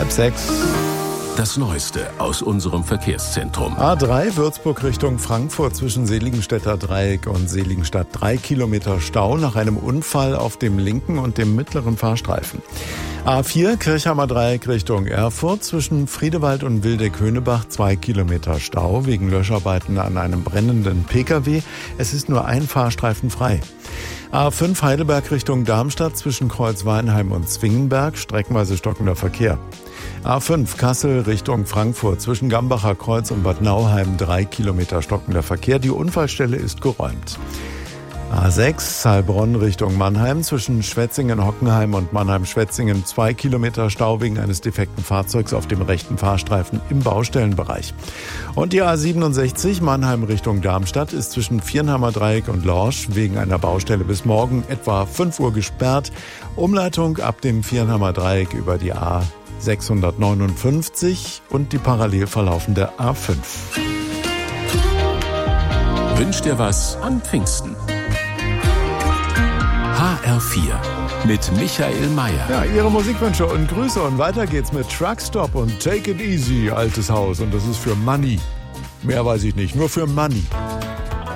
5:30. Das Neueste aus unserem Verkehrszentrum. A3 Würzburg Richtung Frankfurt zwischen Seligenstädter Dreieck und Seligenstadt 3 Kilometer Stau nach einem Unfall auf dem linken und dem mittleren Fahrstreifen. A4 Kirchheimer Dreieck Richtung Erfurt zwischen Friedewald und Wildeck-Höhnebach 2 Kilometer Stau wegen Löscharbeiten an einem brennenden Pkw. Es ist nur ein Fahrstreifen frei. A5 Heidelberg Richtung Darmstadt zwischen Kreuzweinheim und Zwingenberg streckenweise stockender Verkehr. A5 Kassel Richtung Frankfurt zwischen Gambacher Kreuz und Bad Nauheim 3 Kilometer stockender Verkehr. Die Unfallstelle ist geräumt. A6 Heilbronn Richtung Mannheim zwischen Schwetzingen-Hockenheim und Mannheim-Schwetzingen 2 Kilometer Stau wegen eines defekten Fahrzeugs auf dem rechten Fahrstreifen im Baustellenbereich. Und die A67 Mannheim Richtung Darmstadt ist zwischen Viernheimer Dreieck und Lorsch wegen einer Baustelle bis morgen etwa 5 Uhr gesperrt. Umleitung ab dem Viernheimer Dreieck über die A659 und die parallel verlaufende A5. Wünscht dir was an Pfingsten? HR4 mit Michael Mayer. Ja, Ihre Musikwünsche und Grüße und weiter geht's mit Truckstop und Take It Easy, altes Haus, und das ist für Money. Mehr weiß ich nicht, nur für Money.